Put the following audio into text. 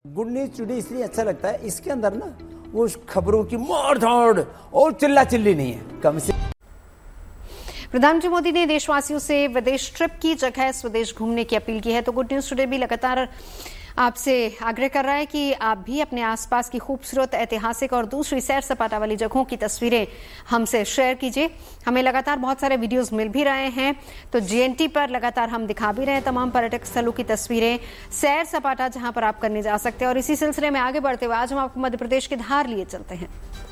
Good news today इसलिए अच्छा लगता है, इसके अंदर ना वो खबरों की मार धाड़ और चिल्ला चिल्ली नहीं है, कम से। प्रधानमंत्री मोदी ने देशवासियों से विदेश ट्रिप की जगह स्वदेश घूमने की अपील की है। तो गुड न्यूज टुडे भी लगातार आपसे आग्रह कर रहा है कि आप भी अपने आसपास की खूबसूरत ऐतिहासिक और दूसरी सैर सपाटा वाली जगहों की तस्वीरें हमसे शेयर कीजिए। हमें लगातार बहुत सारे वीडियोस मिल भी रहे हैं, तो जीएनटी पर लगातार हम दिखा भी रहे हैं तमाम पर्यटक स्थलों की तस्वीरें, सैर सपाटा जहां पर आप करने जा सकते हैं। और इसी सिलसिले में आगे बढ़ते हुए आज हम आपको मध्य प्रदेश के धार लिए चलते हैं।